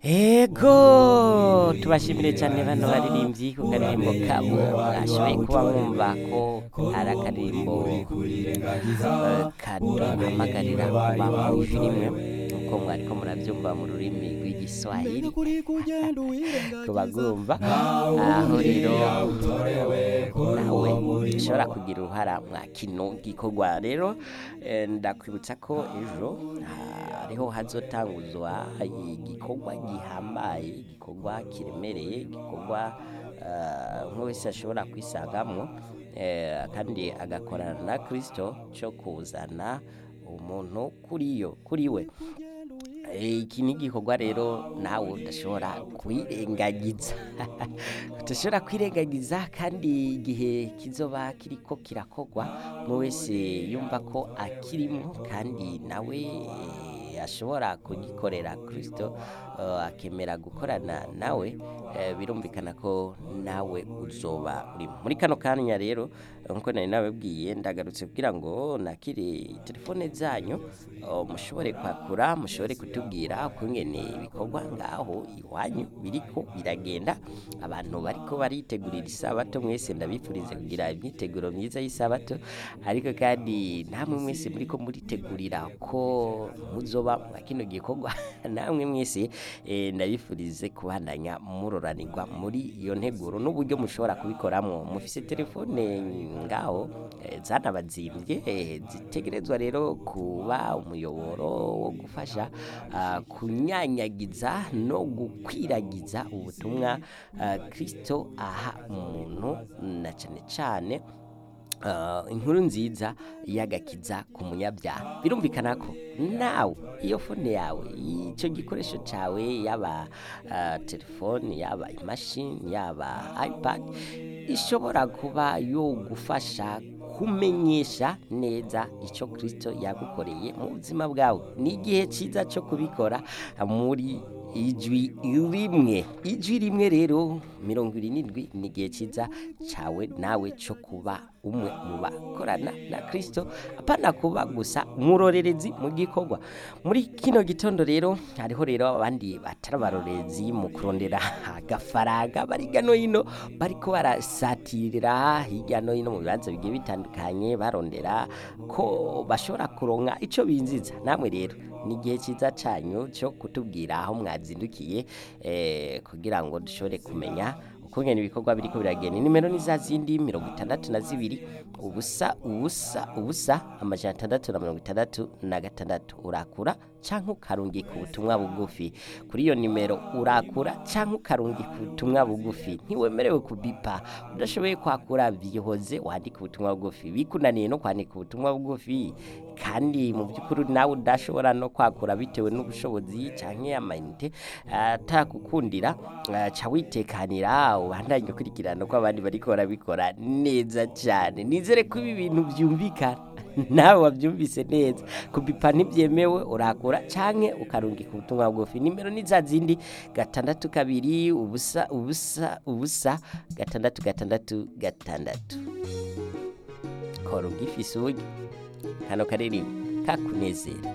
Ego tubashimire cyane bano baririmbyi ku karirimbo kabo mwashoboye kuba mwumva ko ari akaririmbo kaduhamagarira kuba muri filime uko mwariko murabyumva mu rurimi rw'igiswahili tubagumva aho rero nawe ushobora kugira uruhara mwa kino gikorwa rero ndakwibutsa ko ejo hariho hazotanguzwa igikorwa gihambaye, igikorwa kiremereye, igikorwa nk'uwese ashobora kwisangamwo kandi agakorana na Kristo cyo kuzana umuntu kuri we. Iki ni igikorwa rero nawe udashobora kwirengagiza udashobora kwirengagiza kandi igihe kizoba kiriko kirakogwa mu wese yumva ko akirimo kandi nawe ashobora kugikorera Kristo akemera gukorana nawe birumvikana ko nawe uzoba uri muri kano kanya. Rero nkuko nari nababwiye ndagarutse kugira ngo nakire telefone zanyu mushobore kwakura, mushobore kutubwira ukungene ibikorwa ngaho iwanyu biriko biragenda. Abantu bariko baritegurira isabato, mwese ndabifurize kugira imyiteguro myiza y'isabato, ariko kandi namwe mwese muriko muritegurira ko muzoba mwa kino gikorwa namwe mwese ndabifurize kubandanya muroranirwa muri iyo nteguro n'uburyo mushobora kubikoramwo. Mufise telefone ngaho zanabazimbye zitegerezwa rero kuba umuyoboro wo gufasha kunyanyagiza no gukwiragiza ubutumwa Kristo aha umuntu, na cane cane inkuru nziza y'agakiza ku munyabyaha. Birumvikana ko nawe iyo fone yawe, icyo gikoresho cyawe, yaba telefone, yaba imashini, yaba iPad, ishobora kuba yo gufasha kumenyesha neza icyo Kristo yagukoreye mu buzima bwawe. Ni igihe cyiza cyo kubikora muri ijwi rimwe rero 27 ni igihe cyiza cyawe nawe cyo kuba umwe mu bakorana na Kristo, apana kuba gusa umurorerezi mu gikorwa. Muri kino gitondo rero hariho rero abandi batarabarorezi mu kurondera agafaranga bari gano hino, bariko barasatirira hirya no hino mu bibanza bigiye bitandukanye barondera ko bashobora kuronka ico binziza. Namwe rero ni igihe cyiza cyanyu cyo kutubwira aho mwazindukiye kugira ngo dushobore kumenya ukungene ibikorwa biriko biragenda. Nimero ni za zindi 62 ubusa amajana 666 urakura canke ukarungika ubutumwa bugufi kuri iyo nimero. Urakura canke ukarungika ubutumwa bugufi, ntiwemerewe kubipa. Udashoboye kwakura bihoze wandika ubutumwa bugufi. Bikunaniye no kwandika ubutumwa bugufi kandi mu by'ukuri nawe udashobora no kwakura bitewe n'ubushobozi canke amayinite atakukundira, ca witekanira ubandanye ukurikirana ko abandi bariko barabikora neza cyane. Nizere ko ibi bintu byumvikana nawe wabyumvise neza. Kubipa ntibyemewe, urakura canke ukarungika ubutumwa bugufi. Nimero ni za zindi 62 ubusa 666 kora ugifise uburyo kano kariri kakunezera.